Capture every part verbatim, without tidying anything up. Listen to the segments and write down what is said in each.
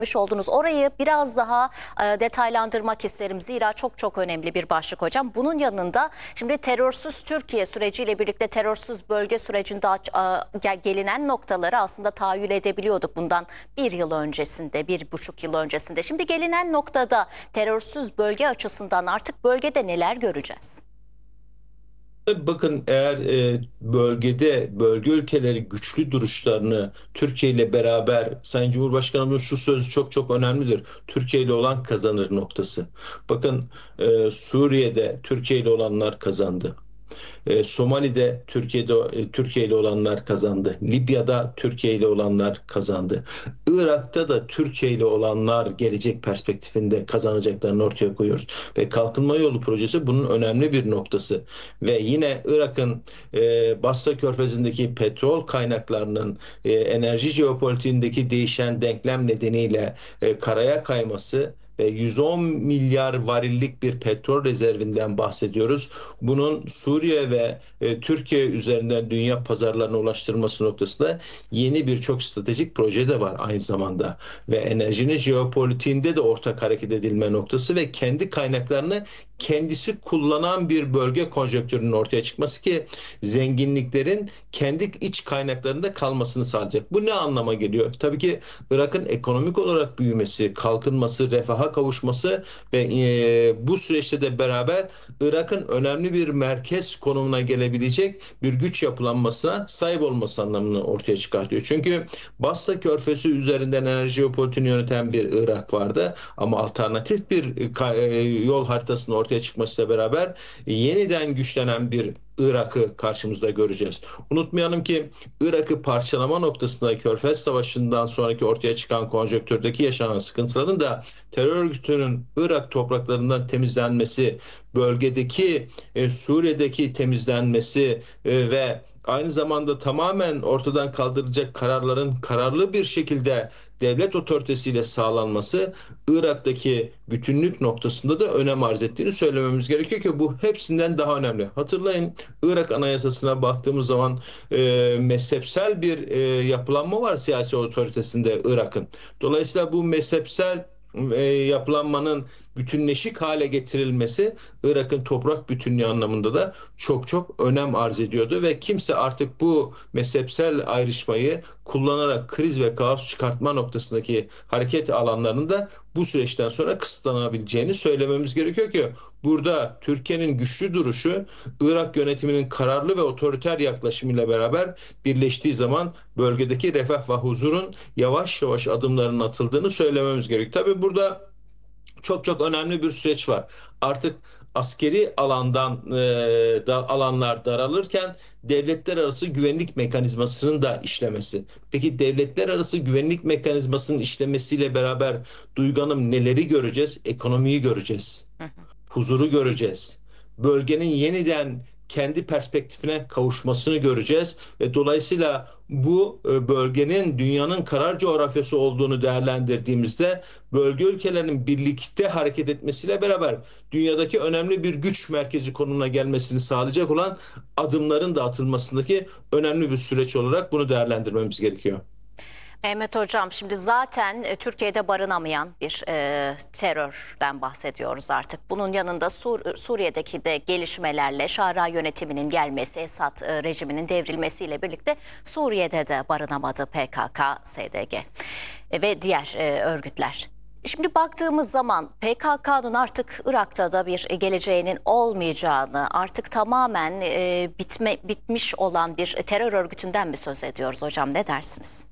oldunuz. Orayı biraz daha e, detaylandırmak isterim. Zira çok çok önemli bir başlık hocam. Bunun yanında şimdi terörsüz Türkiye süreciyle birlikte terörsüz bölge sürecinde e, gelinen noktaları aslında tahayyül edebiliyorduk bundan bir yıl öncesinde, bir buçuk yıl öncesinde. Şimdi gelinen noktada terörsüz bölge açısından artık bölgede neler göreceğiz? Bakın eğer e, bölgede bölge ülkeleri güçlü duruşlarını Türkiye ile beraber Sayın Cumhurbaşkanımızın şu sözü çok çok önemlidir. Türkiye ile olan kazanır noktası. Bakın e, Suriye'de Türkiye ile olanlar kazandı. E, Somali'de Türkiye'de e, Türkiye ile olanlar kazandı. Libya'da Türkiye ile olanlar kazandı. Irak'ta da Türkiye ile olanlar gelecek perspektifinde kazanacaklarını ortaya koyuyoruz. Ve Kalkınma Yolu projesi bunun önemli bir noktası. Ve yine Irak'ın e, Basra Körfezi'ndeki petrol kaynaklarının e, enerji jeopolitiğindeki değişen denklem nedeniyle e, karaya kayması ve yüz on milyar varillik bir petrol rezervinden bahsediyoruz. Bunun Suriye ve e, Türkiye üzerinden dünya pazarlarına ulaştırılması noktasında yeni bir çok stratejik proje de var aynı zamanda. Ve enerjinin jeopolitiğinde de ortak hareket edilme noktası ve kendi kaynaklarını kendisi kullanan bir bölge konjonktürünün ortaya çıkması ki zenginliklerin kendi iç kaynaklarında kalmasını sağlayacak. Bu ne anlama geliyor? Tabii ki Irak'ın ekonomik olarak büyümesi, kalkınması, refaha kavuşması ve e, bu süreçte de beraber Irak'ın önemli bir merkez konumuna gelebilecek bir güç yapılanmasına sahip olması anlamını ortaya çıkartıyor. Çünkü Basra Körfezi üzerinden enerji jeopolitiğini yöneten bir Irak vardı ama alternatif bir e, yol haritasının ortaya çıkmasıyla beraber yeniden güçlenen bir Irak'ı karşımızda göreceğiz. Unutmayalım ki Irak'ı parçalama noktasında Körfez Savaşı'ndan sonraki ortaya çıkan konjonktürdeki yaşanan sıkıntıların da terör örgütünün Irak topraklarından temizlenmesi, bölgedeki e, Suriye'deki temizlenmesi e, ve aynı zamanda tamamen ortadan kaldırılacak kararların kararlı bir şekilde devlet otoritesiyle sağlanması Irak'taki bütünlük noktasında da önem arz ettiğini söylememiz gerekiyor ki bu hepsinden daha önemli. Hatırlayın Irak Anayasası'na baktığımız zaman e, mezhepsel bir e, yapılanma var siyasi otoritesinde Irak'ın. Dolayısıyla bu mezhepsel e, yapılanmanın bütünleşik hale getirilmesi Irak'ın toprak bütünlüğü anlamında da çok çok önem arz ediyordu ve kimse artık bu mezhepsel ayrışmayı kullanarak kriz ve kaos çıkartma noktasındaki hareket alanlarının da bu süreçten sonra kısıtlanabileceğini söylememiz gerekiyor ki burada Türkiye'nin güçlü duruşu Irak yönetiminin kararlı ve otoriter yaklaşımıyla beraber birleştiği zaman bölgedeki refah ve huzurun yavaş yavaş adımlarının atıldığını söylememiz gerekiyor. Tabii burada çok çok önemli bir süreç var. Artık askeri alandan e, da, alanlar daralırken devletler arası güvenlik mekanizmasının da işlemesi. Peki devletler arası güvenlik mekanizmasının işlemesiyle beraber Duygu Hanım neleri göreceğiz? Ekonomiyi göreceğiz. Huzuru göreceğiz. Bölgenin yeniden kendi perspektifine kavuşmasını göreceğiz ve dolayısıyla bu bölgenin dünyanın karar coğrafyası olduğunu değerlendirdiğimizde bölge ülkelerinin birlikte hareket etmesiyle beraber dünyadaki önemli bir güç merkezi konumuna gelmesini sağlayacak olan adımların da atılmasındaki önemli bir süreç olarak bunu değerlendirmemiz gerekiyor. Mehmet Hocam, şimdi zaten e, Türkiye'de barınamayan bir e, terörden bahsediyoruz artık. Bunun yanında Sur Suriye'deki de gelişmelerle Şara yönetiminin gelmesi, Esad e, rejiminin devrilmesiyle birlikte Suriye'de de barınamadı P K K, S D G e, ve diğer e, örgütler. Şimdi baktığımız zaman P K K'nın artık Irak'ta da bir geleceğinin olmayacağını, artık tamamen e, bitme, bitmiş olan bir terör örgütünden mi söz ediyoruz hocam, ne dersiniz?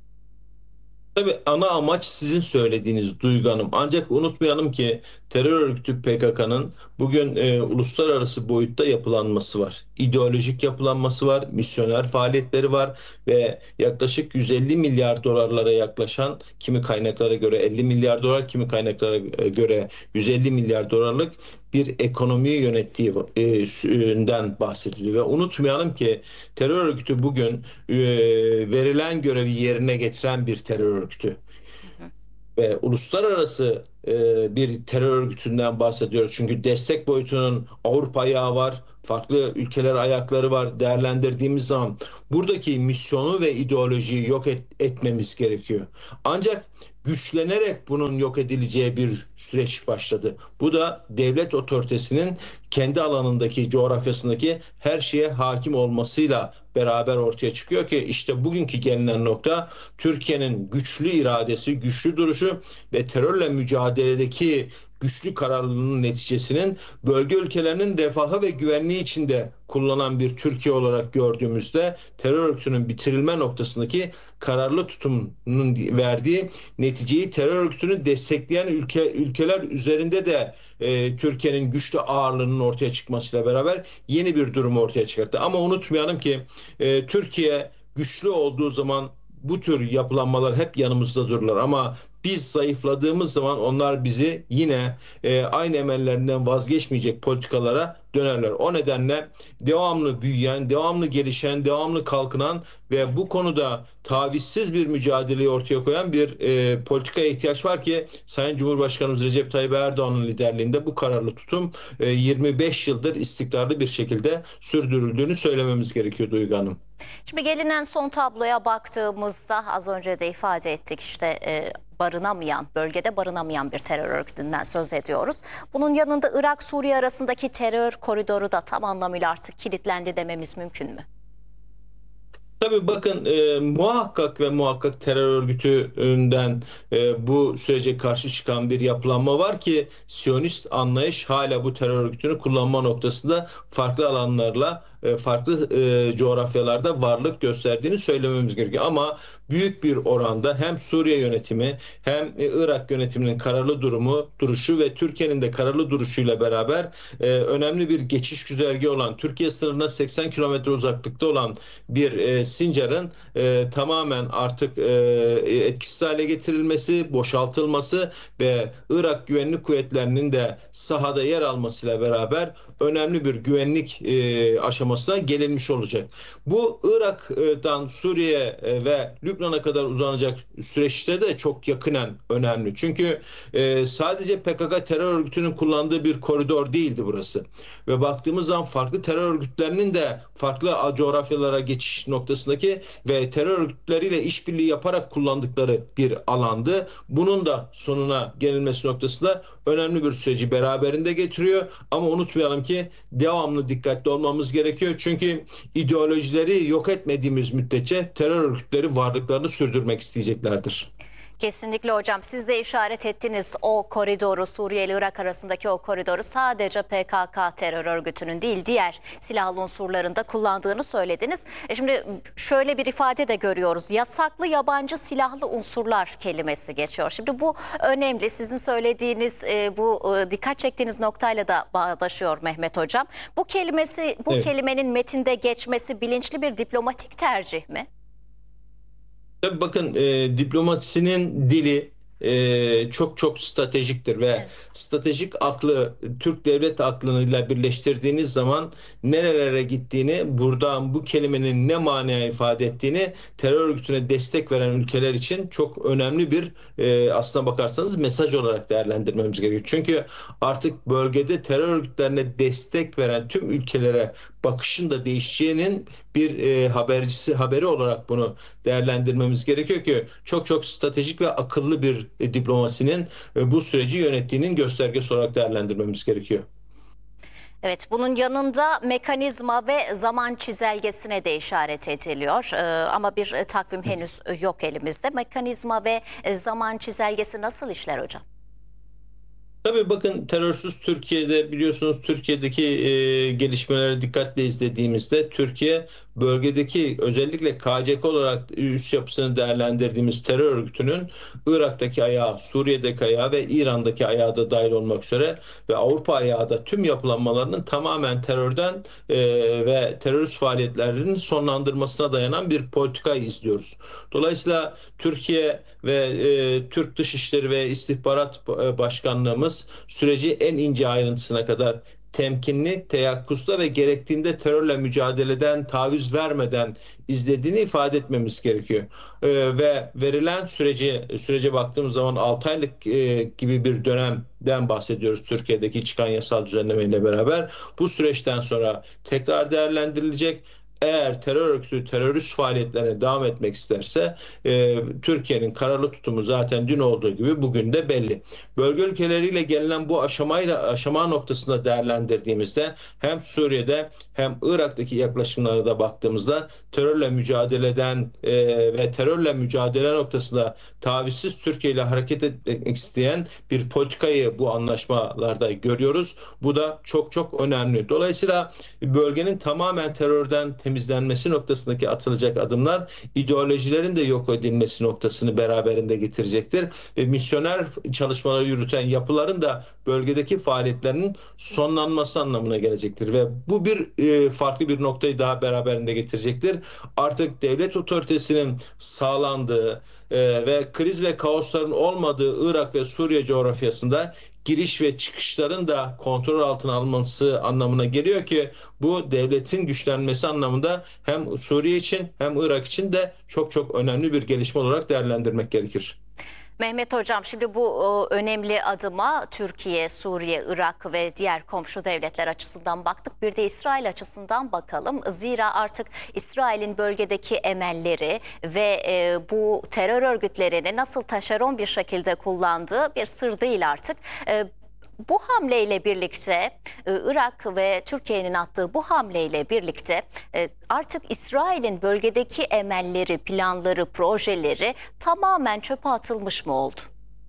Tabii ana amaç sizin söylediğiniz Duygu Hanım. Ancak unutmayalım ki terör örgütü P K K'nın bugün e, uluslararası boyutta yapılanması var. İdeolojik yapılanması var, misyoner faaliyetleri var ve yaklaşık yüz elli milyar dolarlara yaklaşan, kimi kaynaklara göre elli milyar dolar, kimi kaynaklara göre yüz elli milyar dolarlık bir ekonomiyi yönettiğinden bahsediliyor. Ve unutmayalım ki terör örgütü bugün e, verilen görevi yerine getiren bir terör örgütü. Ve uluslararası e, bir terör örgütünden bahsediyoruz. Çünkü destek boyutunun Avrupa ayağı var, farklı ülkeler ayakları var değerlendirdiğimiz zaman buradaki misyonu ve ideolojiyi yok et, etmemiz gerekiyor. Ancak güçlenerek bunun yok edileceği bir süreç başladı. Bu da devlet otoritesinin kendi alanındaki, coğrafyasındaki her şeye hakim olmasıyla beraber ortaya çıkıyor ki işte bugünkü gelinen nokta Türkiye'nin güçlü iradesi, güçlü duruşu ve terörle mücadeledeki güçlü kararlılığının neticesinin bölge ülkelerinin refahı ve güvenliği içinde kullanan bir Türkiye olarak gördüğümüzde terör örgütünün bitirilme noktasındaki kararlı tutumunun verdiği neticeyi terör örgütünü destekleyen ülke ülkeler üzerinde de e, Türkiye'nin güçlü ağırlığının ortaya çıkmasıyla beraber yeni bir durum ortaya çıkarttı. Ama unutmayalım ki e, Türkiye güçlü olduğu zaman bu tür yapılanmalar hep yanımızda dururlar ama biz zayıfladığımız zaman onlar bizi yine e, aynı emellerinden vazgeçmeyecek politikalara dönerler. O nedenle devamlı büyüyen, devamlı gelişen, devamlı kalkınan ve bu konuda tavizsiz bir mücadeleyi ortaya koyan bir e, politikaya ihtiyaç var ki Sayın Cumhurbaşkanımız Recep Tayyip Erdoğan'ın liderliğinde bu kararlı tutum e, yirmi beş yıldır istikrarlı bir şekilde sürdürüldüğünü söylememiz gerekiyor Duygu Hanım. Şimdi gelinen son tabloya baktığımızda az önce de ifade ettik işte e, barınamayan, bölgede barınamayan bir terör örgütünden söz ediyoruz. Bunun yanında Irak-Suriye arasındaki terör koridoru da tam anlamıyla artık kilitlendi dememiz mümkün mü? Tabii bakın e, muhakkak ve muhakkak terör örgütünden e, bu sürece karşı çıkan bir yapılanma var ki Siyonist anlayış hala bu terör örgütünü kullanma noktasında farklı alanlarla e, farklı e, coğrafyalarda varlık gösterdiğini söylememiz gerekiyor. Ama büyük bir oranda hem Suriye yönetimi hem e, Irak yönetiminin kararlı durumu, duruşu ve Türkiye'nin de kararlı duruşuyla beraber e, önemli bir geçiş güzergahı olan Türkiye sınırına seksen kilometre uzaklıkta olan bir e, Sincar'ın e, tamamen artık e, etkisiz hale getirilmesi, boşaltılması ve Irak Güvenlik Kuvvetleri'nin de sahada yer almasıyla beraber önemli bir güvenlik e, aşamasına gelinmiş olacak. Bu Irak'tan Suriye ve Lübnan'a kadar uzanacak süreçte de çok yakınen önemli. Çünkü e, sadece P K K terör örgütünün kullandığı bir koridor değildi burası. Ve baktığımız zaman farklı terör örgütlerinin de farklı coğrafyalara geçiş noktasındaki ve terör örgütleriyle işbirliği yaparak kullandıkları bir alandı. Bunun da sonuna gelinmesi noktasında önemli bir süreci beraberinde getiriyor. Ama unutmayalım ki devamlı dikkatli olmamız gerekiyor. Çünkü ideolojileri yok etmediğimiz müddetçe terör örgütleri varlıklarını sürdürmek isteyeceklerdir. Kesinlikle hocam, siz de işaret ettiniz o koridoru, Suriye ile Irak arasındaki o koridoru sadece P K K terör örgütünün değil diğer silahlı unsurların da kullandığını söylediniz. E şimdi şöyle bir ifade de görüyoruz, yasaklı yabancı silahlı unsurlar kelimesi geçiyor. Şimdi bu önemli, sizin söylediğiniz e, bu e, dikkat çektiğiniz noktayla da bağdaşıyor Mehmet hocam. Bu kelimesi, bu Evet. kelimenin metinde geçmesi bilinçli bir diplomatik tercih mi? Tabii bakın e, diplomasinin dili e, çok çok stratejiktir ve Evet. stratejik aklı Türk devlet aklıyla birleştirdiğiniz zaman nerelere gittiğini, buradan bu kelimenin ne manaya ifade ettiğini terör örgütüne destek veren ülkeler için çok önemli bir e, aslına bakarsanız mesaj olarak değerlendirmemiz gerekiyor. Çünkü artık bölgede terör örgütlerine destek veren tüm ülkelere bakışın da değişeceğinin bir e, habercisi haberi olarak bunu değerlendirmemiz gerekiyor ki çok çok stratejik ve akıllı bir e, diplomasinin e, bu süreci yönettiğinin göstergesi olarak değerlendirmemiz gerekiyor. Evet, bunun yanında mekanizma ve zaman çizelgesine de işaret ediliyor. Ee, ama bir e, takvim henüz e, yok elimizde. Mekanizma ve e, zaman çizelgesi nasıl işler hocam? Tabii bakın terörsüz Türkiye'de biliyorsunuz Türkiye'deki e, gelişmeleri dikkatle izlediğimizde Türkiye bölgedeki özellikle K C K olarak üst yapısını değerlendirdiğimiz terör örgütünün Irak'taki ayağı, Suriye'deki ayağı ve İran'daki ayağı da dahil olmak üzere ve Avrupa ayağı da tüm yapılanmalarının tamamen terörden e, ve terörist faaliyetlerinin sonlandırmasına dayanan bir politika izliyoruz. Dolayısıyla Türkiye ve e, Türk Dışişleri ve İstihbarat Başkanlığımız süreci en ince ayrıntısına kadar temkinli, teyakkuzda ve gerektiğinde terörle mücadeleden taviz vermeden izlediğini ifade etmemiz gerekiyor. Ee, ve verilen süreci sürece baktığımız zaman altı aylık e, gibi bir dönemden bahsediyoruz Türkiye'deki çıkan yasal düzenlemeyle beraber. Bu süreçten sonra tekrar değerlendirilecek. Eğer terör örgütü terörist faaliyetlerine devam etmek isterse e, Türkiye'nin kararlı tutumu zaten dün olduğu gibi bugün de belli. Bölge ülkeleriyle gelinen bu aşamayla aşama noktasında değerlendirdiğimizde hem Suriye'de hem Irak'taki yaklaşımlara da baktığımızda terörle mücadeleden e, ve terörle mücadele noktasında tavizsiz Türkiye ile hareket etmek isteyen bir politikayı bu anlaşmalarda görüyoruz. Bu da çok çok önemli. Dolayısıyla bölgenin tamamen terörden temizlenmesi noktasındaki atılacak adımlar ideolojilerin de yok edilmesi noktasını beraberinde getirecektir ve misyoner çalışmaları yürüten yapıların da bölgedeki faaliyetlerinin sonlanması anlamına gelecektir ve bu bir e, farklı bir noktayı daha beraberinde getirecektir. Artık devlet otoritesinin sağlandığı e, ve kriz ve kaosların olmadığı Irak ve Suriye coğrafyasında giriş ve çıkışların da kontrol altına alınması anlamına geliyor ki bu devletin güçlenmesi anlamında hem Suriye için hem Irak için de çok çok önemli bir gelişme olarak değerlendirmek gerekir. Mehmet Hocam, şimdi bu e, önemli adıma Türkiye, Suriye, Irak ve diğer komşu devletler açısından baktık. Bir de İsrail açısından bakalım. Zira artık İsrail'in bölgedeki emelleri ve e, bu terör örgütlerini nasıl taşeron bir şekilde kullandığı bir sır değil artık. E, Bu hamleyle birlikte e, Irak ve Türkiye'nin attığı bu hamleyle birlikte e, artık İsrail'in bölgedeki emelleri, planları, projeleri tamamen çöpe atılmış mı oldu?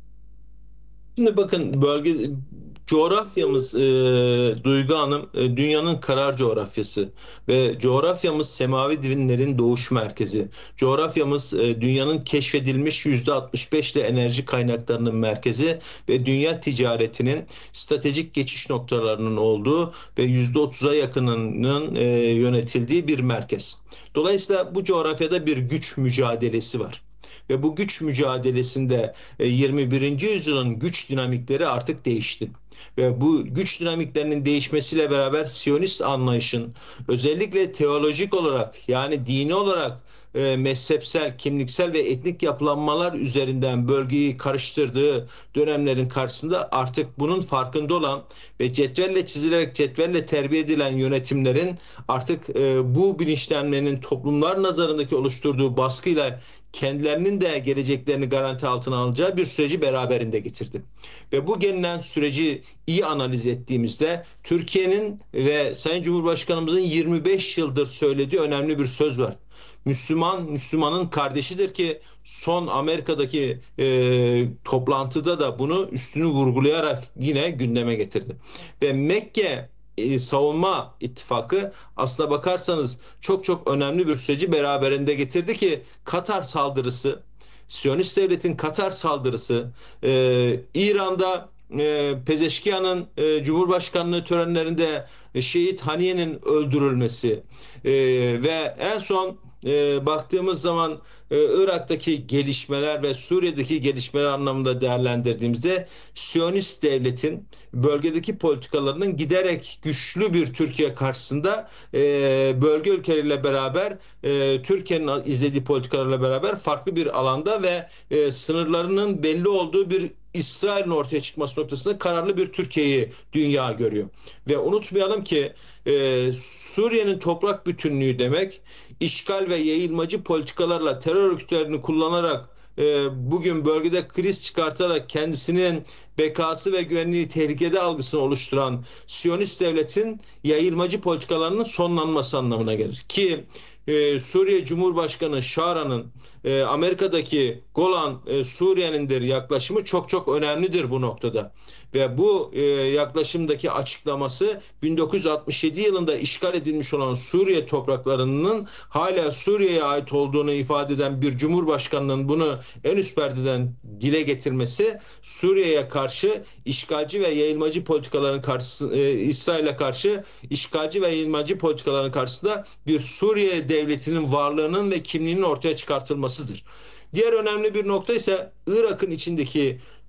Şimdi bakın bölge coğrafyamız e, Duygu Hanım e, dünyanın karar coğrafyası ve coğrafyamız semavi dinlerin doğuş merkezi. Coğrafyamız e, dünyanın keşfedilmiş yüzde altmış beş ile enerji kaynaklarının merkezi ve dünya ticaretinin stratejik geçiş noktalarının olduğu ve yüzde otuza yakınının e, yönetildiği bir merkez. Dolayısıyla bu coğrafyada bir güç mücadelesi var. Ve bu güç mücadelesinde yirmi birinci yüzyılın güç dinamikleri artık değişti. Ve bu güç dinamiklerinin değişmesiyle beraber Siyonist anlayışın özellikle teolojik olarak yani dini olarak e, mezhepsel, kimliksel ve etnik yapılanmalar üzerinden bölgeyi karıştırdığı dönemlerin karşısında artık bunun farkında olan ve cetvelle çizilerek cetvelle terbiye edilen yönetimlerin artık e, bu bilinçlenmenin toplumlar nazarındaki oluşturduğu baskıyla kendilerinin de geleceklerini garanti altına alacağı bir süreci beraberinde getirdi. Ve bu gelinen süreci iyi analiz ettiğimizde Türkiye'nin ve Sayın Cumhurbaşkanımızın yirmi beş yıldır söylediği önemli bir söz var. Müslüman, Müslümanın kardeşidir ki son Amerika'daki e, toplantıda da bunu üstünü vurgulayarak yine gündeme getirdi. Ve Mekke e, Savunma İttifakı aslına bakarsanız çok çok önemli bir süreci beraberinde getirdi ki Katar saldırısı, Siyonist devletin Katar saldırısı, e, İran'da e, Pezeşkiyan'ın e, Cumhurbaşkanlığı törenlerinde e, Şehit Haniye'nin öldürülmesi e, ve en son e, baktığımız zaman e, Irak'taki gelişmeler ve Suriye'deki gelişmeler anlamında değerlendirdiğimizde Siyonist devletin bölgedeki politikalarının giderek güçlü bir Türkiye karşısında e, bölge ülkeleriyle beraber e, Türkiye'nin izlediği politikalarla beraber farklı bir alanda ve e, sınırlarının belli olduğu bir İsrail'in ortaya çıkması noktasında kararlı bir Türkiye'yi dünya görüyor. Ve unutmayalım ki e, Suriye'nin toprak bütünlüğü demek işgal ve yayılmacı politikalarla terör örgütlerini kullanarak e, bugün bölgede kriz çıkartarak kendisinin bekası ve güvenliği tehlikede algısını oluşturan Siyonist devletin yayılmacı politikalarının sonlanması anlamına gelir. Ki e, Suriye Cumhurbaşkanı Şara'nın e, Amerika'daki Golan e, Suriye'nindir yaklaşımı çok çok önemlidir bu noktada. Ve bu e, yaklaşımdaki açıklaması bin dokuz yüz altmış yedi yılında işgal edilmiş olan Suriye topraklarının hala Suriye'ye ait olduğunu ifade eden bir cumhurbaşkanının bunu en üst perdeden dile getirmesi Suriye'ye karşı işgalci ve yayılmacı politikaların karşısında e, İsrail'e karşı işgalci ve yayılmacı politikaların karşısında bir Suriye devletinin varlığının ve kimliğinin ortaya çıkartılmasıdır. Diğer önemli bir nokta ise Irak'ın içindeki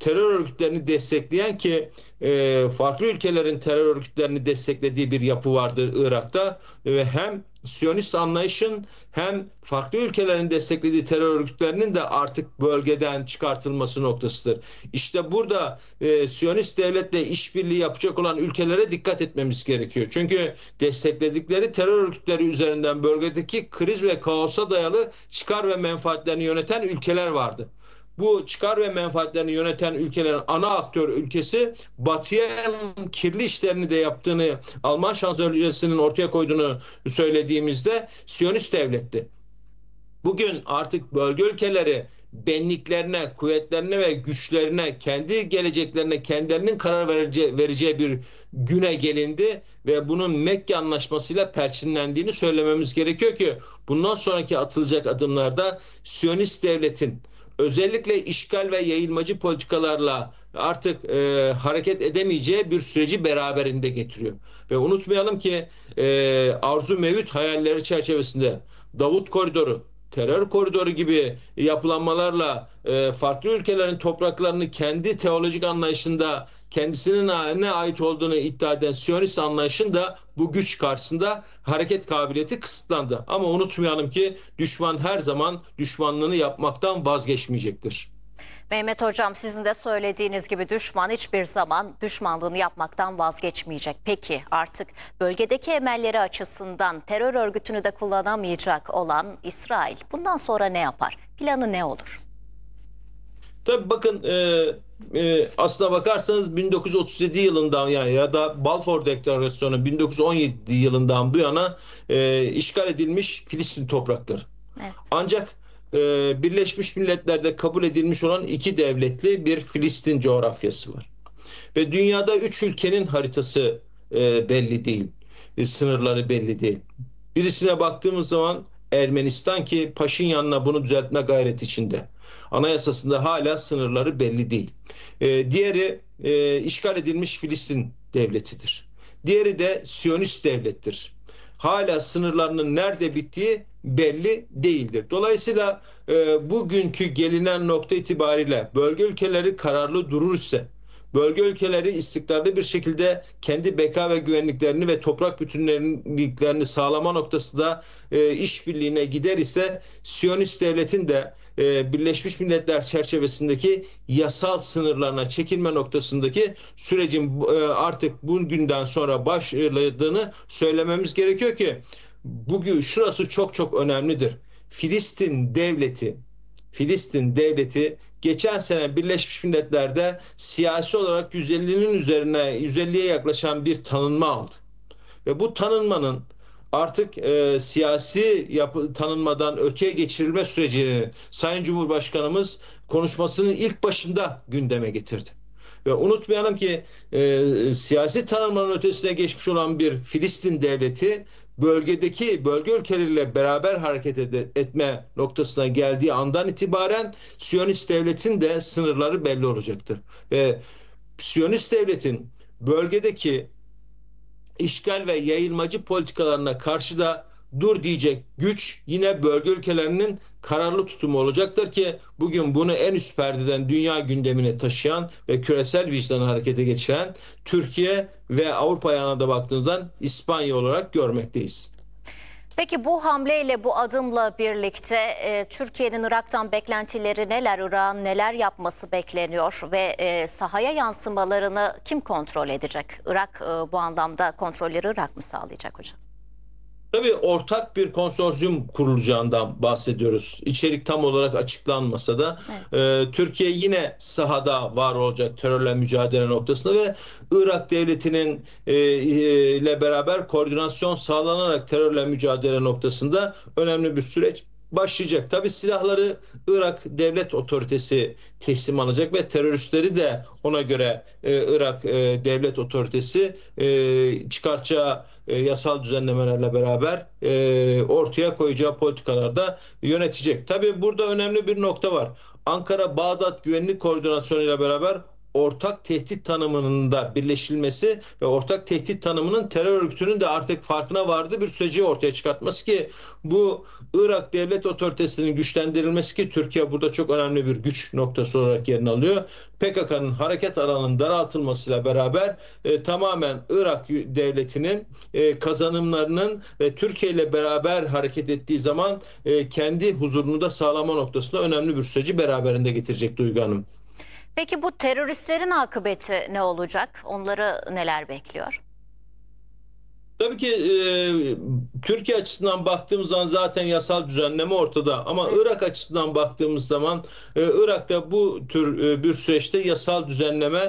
terör örgütlerini destekleyen ki e, farklı ülkelerin terör örgütlerini desteklediği bir yapı vardır Irak'ta ve hem Siyonist anlayışın hem farklı ülkelerin desteklediği terör örgütlerinin de artık bölgeden çıkartılması noktasıdır. İşte burada e, Siyonist devletle işbirliği yapacak olan ülkelere dikkat etmemiz gerekiyor. Çünkü destekledikleri terör örgütleri üzerinden bölgedeki kriz ve kaosa dayalı çıkar ve menfaatlerini yöneten ülkeler vardı. Bu çıkar ve menfaatlerini yöneten ülkelerin ana aktör ülkesi Batı'ya kirli işlerini de yaptığını Alman şansölyesinin ortaya koyduğunu söylediğimizde Siyonist devletti. Bugün artık bölge ülkeleri benliklerine, kuvvetlerine ve güçlerine, kendi geleceklerine kendilerinin karar vereceği, vereceği bir güne gelindi ve bunun Mekke Anlaşması'yla perçinlendiğini söylememiz gerekiyor ki bundan sonraki atılacak adımlarda Siyonist devletin özellikle işgal ve yayılmacı politikalarla artık e, hareket edemeyeceği bir süreci beraberinde getiriyor. Ve unutmayalım ki e, arzu mevcut hayalleri çerçevesinde Davut Koridoru, terör koridoru gibi yapılanmalarla e, farklı ülkelerin topraklarını kendi teolojik anlayışında kendisinin ne ait olduğunu iddia eden Siyonist anlayışın da bu güç karşısında hareket kabiliyeti kısıtlandı. Ama unutmayalım ki düşman her zaman düşmanlığını yapmaktan vazgeçmeyecektir. Mehmet Hocam, sizin de söylediğiniz gibi düşman hiçbir zaman düşmanlığını yapmaktan vazgeçmeyecek. Peki artık bölgedeki emelleri açısından terör örgütünü de kullanamayacak olan İsrail bundan sonra ne yapar? Planı ne olur? Tabii bakın e, e, aslına bakarsanız bin dokuz yüz otuz yedi yılından yani ya da Balfour Deklarasyonu bin dokuz yüz on yedi yılından bu yana e, işgal edilmiş Filistin toprakları. Evet. Ancak e, Birleşmiş Milletler'de kabul edilmiş olan iki devletli bir Filistin coğrafyası var. Ve dünyada üç ülkenin haritası e, belli değil. E, sınırları belli değil. Birisine baktığımız zaman Ermenistan ki Paşinyan'la bunu düzeltme gayreti içinde. Anayasasında hala sınırları belli değil. E, diğeri e, işgal edilmiş Filistin devletidir. Diğeri de Siyonist devlettir. Hala sınırlarının nerede bittiği belli değildir. Dolayısıyla e, bugünkü gelinen nokta itibariyle bölge ülkeleri kararlı durur ise, bölge ülkeleri istikrarlı bir şekilde kendi beka ve güvenliklerini ve toprak bütünlüklerini sağlama noktasında e, işbirliğine gider ise Siyonist devletin de e, Birleşmiş Milletler çerçevesindeki yasal sınırlarına çekilme noktasındaki sürecin e, artık bugünden sonra başladığını söylememiz gerekiyor ki bugün şurası çok çok önemlidir. Filistin devleti Filistin devleti geçen sene Birleşmiş Milletler'de siyasi olarak yüz ellinin üzerine yüz elliye yaklaşan bir tanınma aldı. Ve bu tanınmanın artık e, siyasi yapı, tanınmadan öteye geçirilme sürecini Sayın Cumhurbaşkanımız konuşmasının ilk başında gündeme getirdi. Ve unutmayalım ki e, siyasi tanınmanın ötesine geçmiş olan bir Filistin devleti bölgedeki bölge ülkeleriyle beraber hareket ed- etme noktasına geldiği andan itibaren Siyonist devletin de sınırları belli olacaktır. Ve Siyonist devletin bölgedeki işgal ve yayılmacı politikalarına karşı da dur diyecek güç yine bölge ülkelerinin kararlı tutumu olacaktır ki bugün bunu en üst perdeden dünya gündemine taşıyan ve küresel vicdanı harekete geçiren Türkiye ve Avrupa ayağına da baktığımızdan İspanya olarak görmekteyiz. Peki bu hamleyle, bu adımla birlikte e, Türkiye'nin Irak'tan beklentileri neler, Irak'ın neler yapması bekleniyor ve e, sahaya yansımalarını kim kontrol edecek? Irak e, bu anlamda kontrolleri Irak mı sağlayacak hocam? Tabii ortak bir konsorsiyum kurulacağından bahsediyoruz. İçerik tam olarak açıklanmasa da evet. e, Türkiye yine sahada var olacak terörle mücadele noktasında ve Irak devletinin e, ile beraber koordinasyon sağlanarak terörle mücadele noktasında önemli bir süreç başlayacak. Tabii silahları Irak Devlet Otoritesi teslim alacak ve teröristleri de ona göre e, Irak e, Devlet Otoritesi e, çıkartacağı e, yasal düzenlemelerle beraber e, ortaya koyacağı politikalarda yönetecek. Tabii burada önemli bir nokta var. Ankara-Bağdat Güvenlik Koordinasyonu ile beraber ortak tehdit tanımının da birleşilmesi ve ortak tehdit tanımının terör örgütünün de artık farkına vardığı bir süreci ortaya çıkartması ki bu Irak devlet otoritesinin güçlendirilmesi ki Türkiye burada çok önemli bir güç noktası olarak yerini alıyor. P K K'nın hareket alanının daraltılmasıyla beraber e, tamamen Irak devletinin e, kazanımlarının ve Türkiye ile beraber hareket ettiği zaman e, kendi huzurunu da sağlama noktasında önemli bir süreci beraberinde getirecek Duygu Hanım. Peki bu teröristlerin akıbeti ne olacak? Onları neler bekliyor? Tabii ki e, Türkiye açısından baktığımız zaman zaten yasal düzenleme ortada ama Irak açısından baktığımız zaman e, Irak'ta bu tür e, bir süreçte yasal düzenleme